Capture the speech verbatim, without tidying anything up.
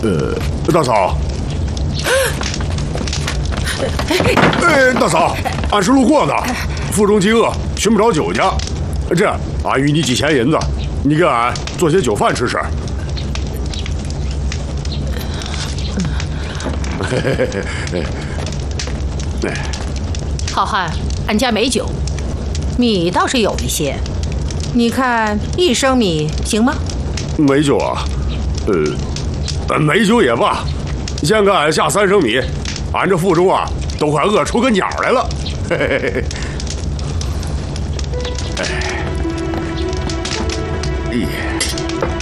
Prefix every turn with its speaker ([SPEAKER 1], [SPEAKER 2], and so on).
[SPEAKER 1] 呃，大嫂。哎，大嫂，俺是路过的，腹中饥饿，寻不着酒家。这样，俺与你几钱银子，你给俺做些酒饭吃吃。嘿嘿嘿嘿嘿。哎，
[SPEAKER 2] 好汉，俺家没酒，米倒是有一些，你看一升米行吗？
[SPEAKER 1] 没酒啊，呃，没酒也罢，先给俺下三升米，俺这腹中啊都快饿出个鸟来了。嘿嘿嘿嘿。哎。